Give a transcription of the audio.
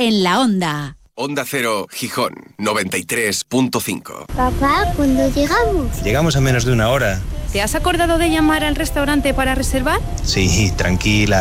en la Onda. Onda Cero, Gijón, 93.5. Papá, ¿cuándo llegamos? Llegamos en menos de una hora. ¿Te has acordado de llamar al restaurante para reservar? Sí, tranquila.